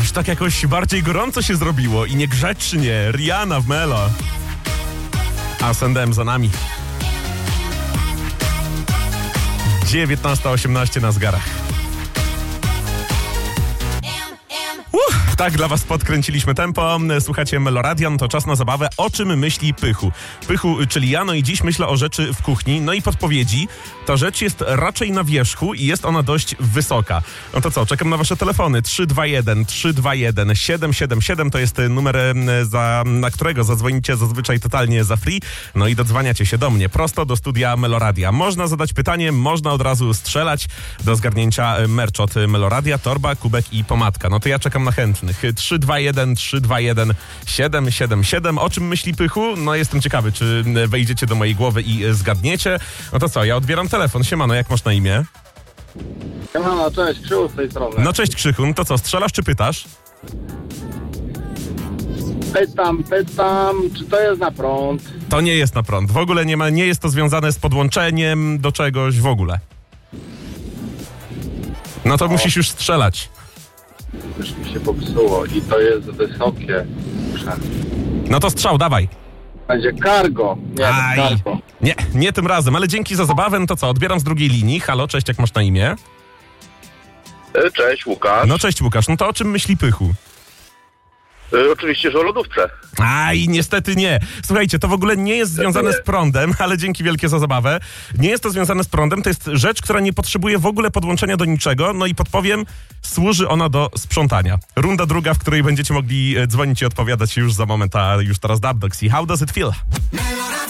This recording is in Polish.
Aż tak jakoś bardziej gorąco się zrobiło i niegrzecznie. Rihanna w Melo. A S&M za nami. 19:18 na zegarach. Tak dla was podkręciliśmy tempo. Słuchacie Meloradian, to czas na zabawę. O czym myśli Pychu? Pychu, czyli ja, no i dziś myślę o rzeczy w kuchni. No i podpowiedzi. Ta rzecz jest raczej na wierzchu i jest ona dość wysoka. No to co, czekam na wasze telefony. 321 777 to jest numer, na którego zadzwonicie zazwyczaj totalnie za free. No i dodzwaniacie się do mnie prosto do studia Meloradia. Można zadać pytanie, można od razu strzelać. Do zgarnięcia merch od Meloradia, torba, kubek i pomadka. No to ja czekam na chętnych. 321 777. O czym myśli Pychu? No jestem ciekawy, czy wejdziecie do mojej głowy i zgadniecie. No to co, ja odbieram telefon. Siemano, jak masz na imię? Siemano, cześć, Krzył z tej strony. No cześć Krzychu, no to co, strzelasz czy pytasz? Pytam, czy to jest na prąd? To nie jest na prąd. W ogóle nie jest to związane z podłączeniem do czegoś w ogóle. No to musisz już strzelać. Już mi się popsuło i to jest wysokie. No to strzał, dawaj. Będzie cargo. Nie, cargo. Nie tym razem, ale dzięki za zabawę. No to co, odbieram z drugiej linii. Halo, cześć, jak masz na imię? Cześć, Łukasz. No cześć Łukasz, no to o czym myśli Pychu? Oczywiście, że o lodówce. Aj, niestety nie. Słuchajcie, to w ogóle nie jest związane z prądem, ale dzięki wielkie za zabawę. Nie jest to związane z prądem, to jest rzecz, która nie potrzebuje w ogóle podłączenia do niczego. No i podpowiem, służy ona do sprzątania. Runda druga, w której będziecie mogli dzwonić i odpowiadać już za moment, a już teraz Dubdogs i How Does It Feel?